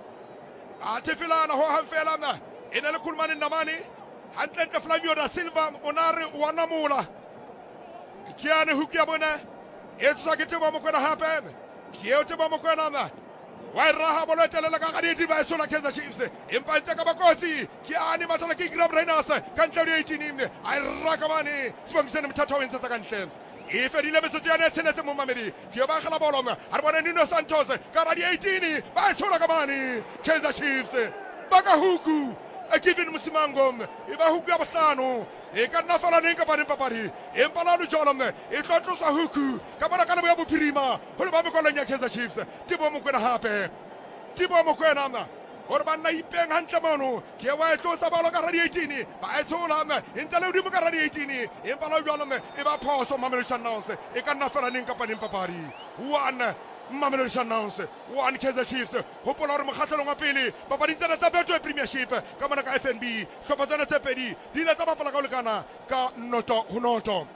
Speaker 1: a thefela na ho hanfela na ena le khulumane ndamane hantle tla Flavio da Silva onare wana mula kiane hukia bona etsa ke Tebo Mokoena hape ke o Tebo Mokoena na wa raha bolo telela ka gadi di ba sola Kaizer Chiefs empa tsa ka bakotsi ke ane batla ke Igram Reynas ka ntle ya eighteen ai raka mane sibongisene mthatho wenza ka ntle e fedile metsotso ya netsenetse mo mamedi ke ba gala bolo ha re bona Nuno Santos ka gadi eighteen ba sola ka mane Kaizer Chiefs baka huku a Kevin Msimango e ba huku ya bohlano e ka nna fala neng ka bane papadi empa la lo jolom e tlo tlosa huku ka bona ka lebo ya bophirima ho le ba mekolong ya Kaizer Chiefs Tebo Mokoena hape Tebo Mokoena na gore banna ipeng hantle mono ke wa e tlosa balo ka radio eighteen ba e tshola e ntse le hodimo ka radio eighteen empa la jwalo e ba phoso Mamelodi Sundowns e ka nna fela neng kapa neng papadi one Mamelodi Sundowns one Kaizer Chiefs hopola hore mokgahlelong wa pele papading tsena tsa Betway Premiership ka mona ka F N B hlopha tsena tse pedi di ile tsa bapala ka ho lekana ka noto ho noto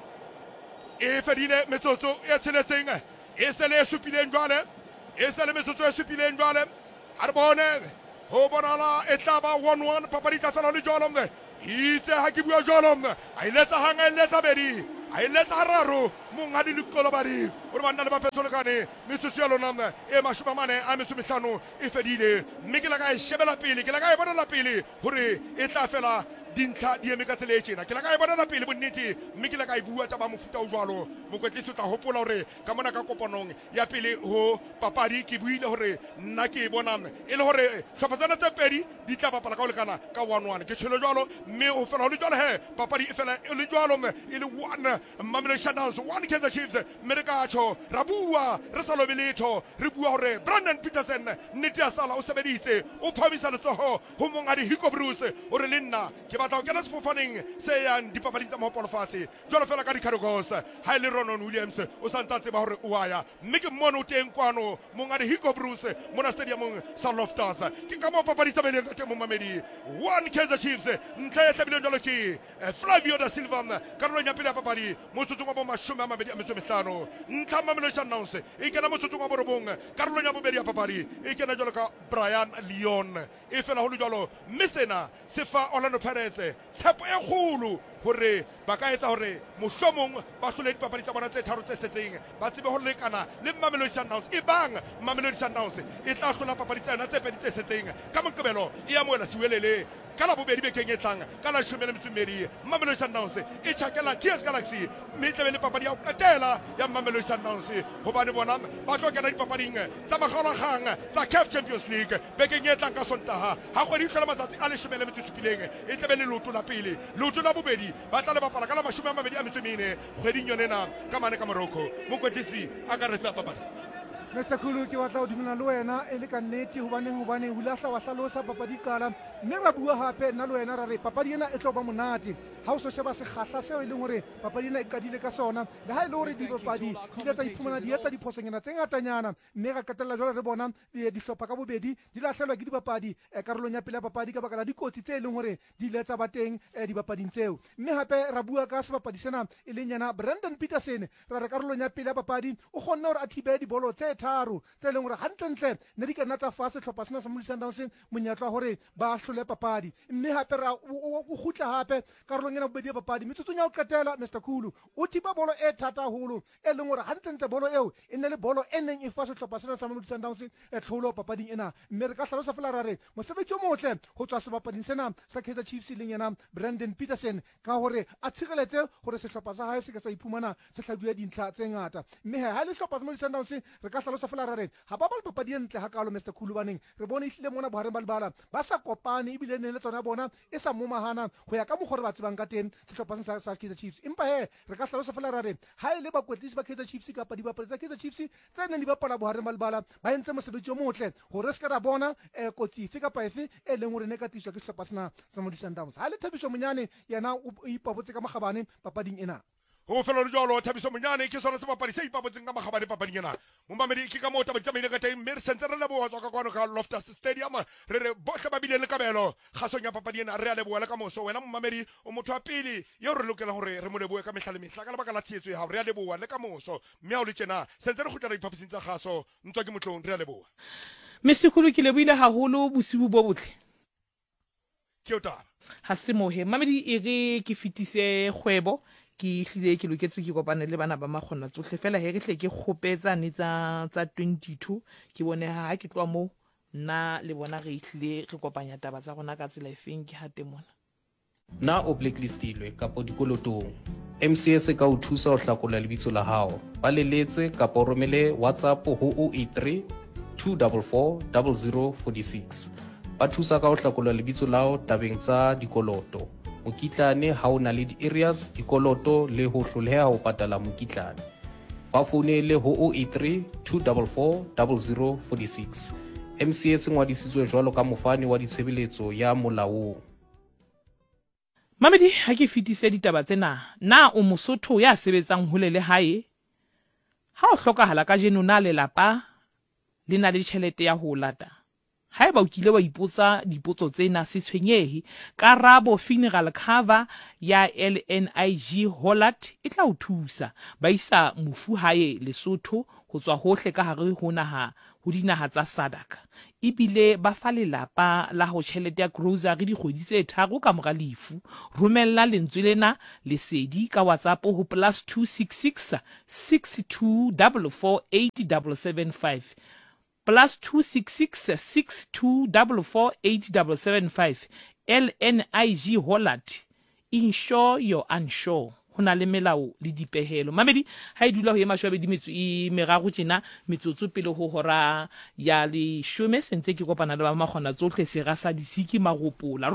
Speaker 1: e fedile metsotso e tsheletseng e se le supileng jwale e se le metsotso e supileng jwale a re bone ho bonala e tla ba one one papadi tla fela le jwalo itse ha ke bua jwalo a iletsa hanga e letsa bedi a iletsa hararo mongadi le kolobadi o ba nna le ba petsolekane metsotso ya lona e mashome mane a metso mehlano e fedile mme ke la ka e shebela pele ke la ka e bona la pele hore e tla fela dintlha di eme ka tsela e tjena ke la ka e bona pele bonnete mme ke la ka e bua taba mofuta o jwalo mokwetlisi o tla hopola hore ka mona ka kopanong ya pele ho papadi ke buile hore nna ke e bona e le hore hlopha tsena tse pedi di tla bapala ka ho lekana ka one one ke tshelo jwalo mme ho fela ho le jwalo he papadi e fela e le jwalo e le one Mamelodi Sundowns one Kaizer Chiefs mme re ka tjho ra bua re sa lobe letho re bua hore Brandon Peterson nnete ya sala o sebeditse o phamisa letsoho ho mongadi Hugo Bruce hore le nna ke batla ho kena sefofaneng se yang dipapading tsa mahopolo fatshe jwalo fela ka Ricardo ha ile Ronon Williams o sa ntse tseba hore o aya mme ke mmono teng kwano mongadi Hugo Bruce mona stadiumong sa Loftus ke ka mo papadi tsa beleng ka teng mo Mamedi one Kaizer Chiefs ntle e tlabileng jwalo ke Flavio da Silva karolong ya pele ya papadi motsotsong wa bo mashome a mabedi a metso e mehlano ntlha Mamelodi Sundowns e kena motsotsong wa borobong karolong ya bobedi ya papadi e kena jwalo ka Brian Leon e fela ho le jwalo mme sena se fa Orlando Pirates tshepo e kgolo hore ba ka etsa hore mohlomong ba hlole dipapadi tsa bona tse tharo tse setseng ba tsebe ho lekana le Mamelodi Sundowns e bang Mamelodi Sundowns e tla hlola papadi tsena tse pedi tse setseng ka Moqebelo e amohela Siwelele ka la bobedi bekeng e tlang ka la leshome le metso e mmedi Mamelodi Sundowns e tjhakela T S Galaxy mme e tlabe le papadi ya ho qetela ya Mamelodi Sundowns hobane bona ba tlo kena dipapading tsa makgalakgang tsa C A F Champions League bekeng e tlang ka Sontaha ha kgwedi e hlola matsatsi a leshome le metso e supileng e tlabe le leoto la pele leoto la bobedi ba tla le bapala ka la mashome a mabedi a metso e mene kgweding yonena ka mane ka Morocco mokwetlisi a ka retsa papadi
Speaker 2: Mister Khulu ke batla ho dumela le wena e le ka nnete hobaneng hobaneng ho lahla wa hlalosa papadi kala mme ra bua hape nna le wena ra re papadi ena e tlo ba monate ha o so sheba sekgahla seo e leng hore papadi ena e qadile ka sona le ha e le hore dipapadi di ile tsa iphumana di etsa diphosonyana tse ngatanyana mme ra qetella jwale re bona dihlopha ka bobedi di lahlehelwa ke dipapadi karolong ya pele ya papadi ka baka la dikotsi tse leng hore di ile tsa ba teng dipapading tseo mme hape ra bua ka sebapadi sena e leng yena Brandon Peterson ra re karolong ya pele ya papadi o kgonne hore a thibe dibolo tse tharo tse leng hore hantlentle ne di ka nna tsa fase hlopha sena sa Mamelodi Sundowns monyetla hore ba hlole papadi mme hape ra o khutla hape karolong ena bobedi ya papadi metsotsong ya ho qetela Mister Khulu o thiba bolo e thata haholo e leng hore hantlentle bolo eo e ne le bolo e neng e fa sehlopha sena sa Mamelodi Sundowns e tlholo papading ena mme re ka hlalosa fela ra re mosebetsi o motle ho tswa sebapading sena sa Kaizer Chiefs leng yena Brandon Peterson ka hore a tshireletse hore sehlopha sa hae se ka sa iphumana se hladuya dintlha tse ngata mme ha le sehlopha sa Mamelodi Sundowns re ka hlalosa fela ra re ha ba ba papadi e ntle ha kalo Mister Khulu baneng re bone e hlile mona bohareng ba lebala ba sa kopane ebile ne le tsona bona e sa momahana ho ya ka mogore ba tsebang ka teng sehlopha sa sa Kaizer Chiefs empa he re ka hlalosa fela ra re ha ile ba kwetlisi ba Kaizer Chiefs ka pa di bapala tsa Kaizer Chiefs tse neng di bapala bohareng ba lebala ba entse mosebetsi o motle hore se ka ra bona e kotsi fe ka pa efe e leng hore ne ka tiswa ke sehlopha sena sa Mamelodi Sundowns ha le Thabiso Monyane yena o ipabotse ka magabane papading ena
Speaker 1: ho fela le jwalo Thabiso Monyane ke sona sebapadi se ipabotseng ka magabane papading ena Momamedi ke ka mo taba tsa mine ka teng mme re sentse re leboha tswa ka kwano ka Loftus Stadium re re bohle ba bile le kabelo kgasong ya papadi ena re a leboha le ka moso wena Momamedi o motho wa pele yo re lokela hore re mo lebohe ka mehla le mehla ka lebaka la tshehetso ya hao re a leboha le ka moso mme ha o le tjena sentse re khutla diphaposing tsa kgaso ntswa ke motlong re a leboha
Speaker 8: Mister Khulu ke lebohile haholo bosibu bo botle
Speaker 1: ke o taba
Speaker 8: ha se mohe Mamedi e re ke fitise kgwebo ke hlile ke loketse ke kopane le bana ba makgona tsohle fela he re hle ke khopetsa ne tsa tsa twenty-two ke bone ha ke tloa mo nna le bona re hlile re kopanya taba tsa rona ka tsela efeng ke hate mona
Speaker 5: na o blacklistilwe kapo dikolotong M C S ka o thusa ho hlakola lebitso la hao ba leletse kapo romele WhatsApp ho zero eight three two four four zero zero four six ba thusa ka ho hlakola lebitso lao tabeng tsa dikoloto mokitlane ha o na le di-areas dikoloto le ho hloleha ho patala mokitlane ba founele ho zero eight three two four four zero zero four six M C A se ngwadisitswe jwalo ka mofani wa ditshebeletso ya molaong.
Speaker 8: Mamedi, ha ke fetise ditaba tsena, na o Mosotho ya sebetsang hole le hae? Ha o hlokahala ka jeno na lelapa le na le tjhelete ya ho lata. Haeba o kile wa ipotsa dipotso tsena, se tshwenyehe, Karabo Funeral Cover ya L N I G Holat e tla o thusa. Ba isa mofu hae Lesotho ho tswa hohle ka hare ho naha ho dinaha tsa Sadak. Ibile ba fa lelapa la ho tjhelete ya grocery dikgwedi tse tharo ka mora lefu. Romella lentswe lena lesedi ka WhatsApp ho plus two six six, six two four four, eight seven seven five. Plus two six six, six two four four, eight seven seven five. L N I G Holat. Insure you're unsure. Hona le melao le dipehelo. Mamedi, ha e dula ho ema shwabe di metso e meraro tjena, metsotso pele ho hora ya le shome, sentse ke kopana le ba makgona tsohle sera sa disiki magopola.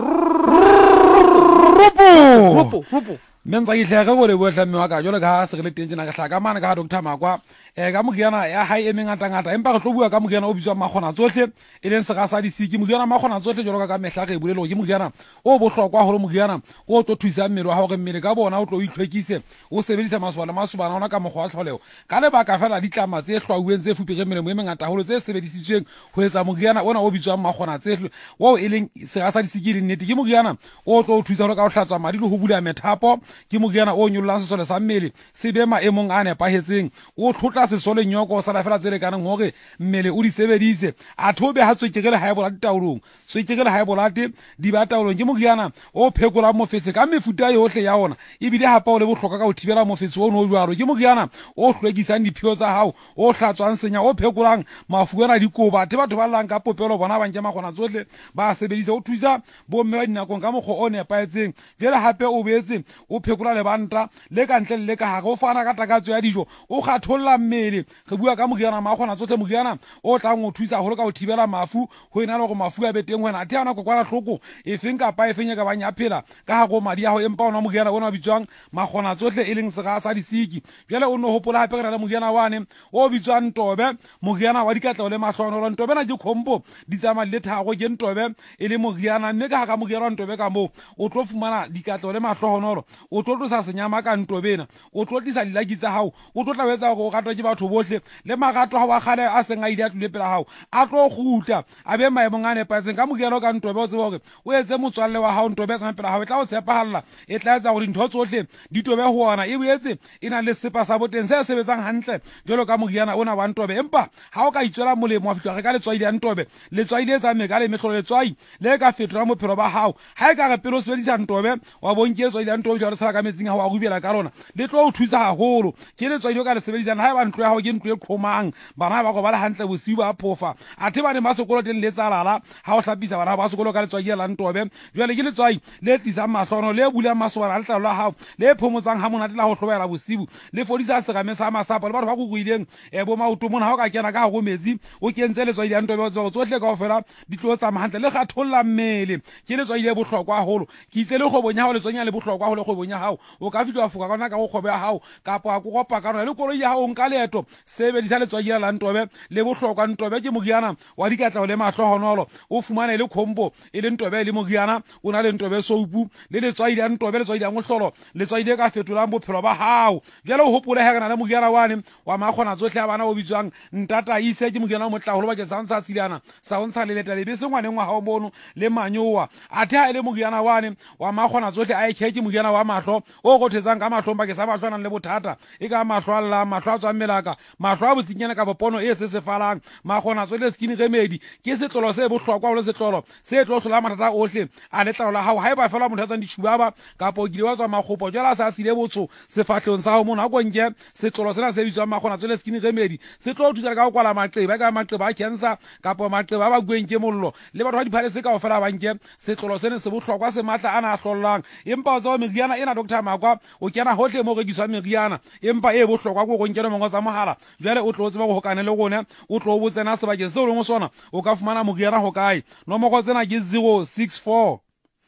Speaker 8: Ropo! Ropo, ropo.
Speaker 9: Mentsa ke tlhaga go le botlha mme wa ka jole ka se re le teng tsena ka tlhaga mana ka Doctor Makwa e ka mogiana ya hai e mengata ngata empa re tlo bua ka mogiana o bitswa magona tsohle e leng se ga sa disiki mogiana magona tsohle jolo ka mehla ge bulelo ke mogiana o bohlokwa hore mogiana o tlo thusa mmele wa hore mmele ka bona o tlo itlhwekise o sebedisa maswala masubana ona ka mogwa tlholeo ka le baka fela ditlama tse hlwauweng tse fupige mmele mo e mengata holo tse sebedisitsweng ho etsa mogiana ona o bitswa magona tsehle wo e leng se ga sa disiki le nnete ke mogiana o tlo thusa hore ka o hlatswa madi le ho bula methapo ke mogiana o nyollang sesole sa mmele se be maemong a nepahetseng o tlhotla sesole nyoko sa fela tsele kana hore mmele o di sebedise a thobe ha tswekegele ha e bola ditaulong tswekegele ha e bola te di ba taulong ke mogiana o phekola mofetse ka mefuta yohle ya ona ebile hapa o le bohloka ka o thibela mofetse o no jwaro ke mogiana o hlwekisang diphio tsa hao o hlatswang senya o phekolang mafuana dikoba te batho ba lang ka popelo bona ba nkema gona tsohle ba sebedisa o thusa bo mme ba dinakong ka mogho o nepaetseng jela hape o beetse o phekola lebanta le ka ntle le ka ha go fana ka takatso ya dijo o kgatholla mmele re bua ka mogiana magona tsotle mogiana o tlang o thusa hore ka o thibela mafu ho ina le go mafu a beteng wena a theana go kwana hloko e feng ka pa e fenya ka banya phela ka ha go madi a ho empa ona mogiana ona bitswang magona tsotle e leng sega sa disiki jela o no hopola hape kana le mogiana wane o bitswang Ntobe mogiana wa dikatla le mahlono lo Ntobe na di khombo di tsama le thago ke Ntobe e le mogiana mme ka ga mogiana Ntobe ka mo o tlo fumana dikatla le mahlono o tlo sa senyama ka Ntobena o tlo tlisa dilaki tsa hao o tlo tla wetsa go gatwa ke batho bohle le magato ha wa khale a senga ile a tlile pela hao a tlo gutla a be maemong a nepatseng ka mogelo ka Ntobe o tsebo gore o etse motswalle wa hao Ntobe sa pela hao e tla o sepahalla e tla etsa gore ntho tsohle di tobe ho ona e boetse ina le sepa sa boteng se sebetsang hantle jolo ka mogiana ona wa Ntobe empa ha o ka itswela molemo wa fitwa re ka le tswai le Ntobe le tswai le tsa me ka le mehlolo le tswai le ka fetola mo phelo ba hao ha e ka re pelo sebedisa Ntobe wa bonke tswai le Ntobe jalo sa ka metsing ha wa gubela ka lona le tlo o thusa haholo ke le tswai le ka le sebedisa ha e ba ntlo ya hao ke ntlo e khomang bana ba go ba le hantle bosiu ba phofa a the ba ne masokolo teng le tsalala ha o hlapisa bana ba sekolo ka le tswai la Ntobe jwale ke le tswai le tisa mahlono le bula maswala le tlalo la hao le phomotsang ha monate la ho hlobela bosiu le fodisa segame sa masapo le batho ba go goileng e bo maoto mona ha o ka kena ka go metsi o kentse le tswai la Ntobe tso tsohle ka ofela di tlo tsa mahantle le kgatholla mmele ke le tswai le bohlokwa haholo ke itse le go bonya ha le tsonya le bohlokwa haholo go bonya hao o ka fitwa fuka kana ka go khobe ya hao kapo a go gopa kana le koloi ya hao nka leeto sebedisa le tswai la Ntobe le bohlokwa Ntobe ke mogiana wa dikatla le mahlohonolo o fumana le khombo e le Ntobe le mogiana o na le Ntobe soupu le le tswai la Ntobe le tswai la ngohlolo le tswai le ka fetolang bophelo ba hao jalo o hopole ha kana le mogiana wane wa magona tsohle a bana o bitswang ntata ise ke mogiana o motlaholo ba ke sa ntsa tsilana sa ontsha le leta le be se ngwaneng wa hao mono le manyowa a the a le mogiana wane wa magona tsohle a e kheke mogiana wa mahlo o go thetsang ka mahlo ba ke sa mahlo nang le bothata e ka mahlo alla mahlo a tswa melaka mahlo a botsinyana ka bopono e se se falang magona tsohle skin remedy ke setlolo se bohlokwa le setlolo se tlo hlola mathata ohle a letlalo la hao ha e ba fela motho a tsang ditshubaba kapo gile wa tswa magopo jala sa sile botso sefahlong sa ho mona go nke setlolo sena se bitswa magona tsohle skin remedy se tlo thusa ka go kwala maqeba ka maqeba a cancer kapo maqeba ba gweng ke mollo le batho ba diphale se ka o fela ba nke setlolo sene se bohlokwa se matla ana a hlollang empa o tsa meriana ena Doctor Makwa o kena hohle mo rekiswa meriana empa e bohlokwa go go nkela mongo tsa mohala jale o tlo tseba go hokane le gone o tlo botsena sebakeng se o leng sona o ka fumana moriana ho kae nomoro tsena ke zero six four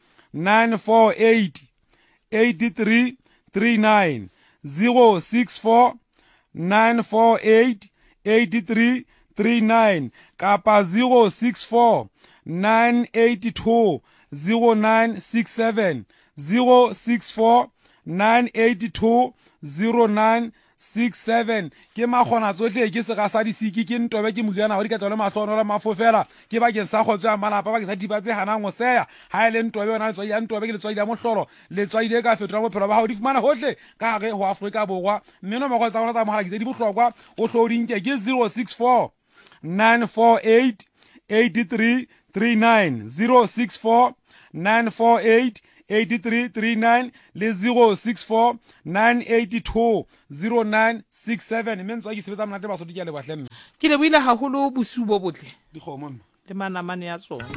Speaker 9: nine four eight eight three three nine zero six four nine four eight eight three three nine kapa zero six four nine eight two zero nine six seven zero six four nine eight two zero nine six seven ke makgona tsohle ke sega sa disiki ke ntobe ke moriana wa dikatlo le mahlono le mafofela ke ba ke sa khotsa malapa ba ke sa dibatse hana ngo seya ha ile ntobe ona tswa ya ntobe ke le tswa ya mohlolo le tswa ile ka fetola bophelo ba hao di fumana hohle ka gare ho Afrika Borwa mme no magotsa ona tsa mohala ke di bohlokwa o hloding ke ke zero six four nine four eight eight three three nine zero six four nine four eight eight three three nine le zero six four nine eight two zero nine six seven mme ntswa ke sebetsa monate ba so di ke le bahle mme
Speaker 8: ke le buile haholo bosu bo botle
Speaker 9: di khomo mme
Speaker 8: le manamane ya tsona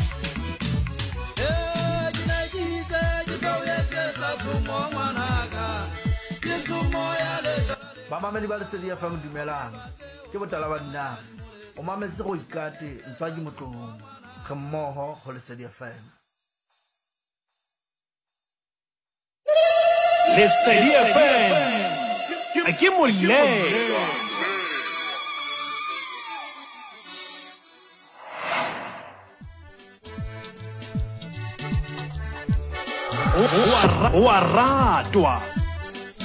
Speaker 10: ba mamedi ba lesedi ya fam dumelang ke botala ba nna o mametse go ikate ntswa ke motlong ge mmoho go lesedi fm
Speaker 6: Lesedi F M a ke molelo o a ratwa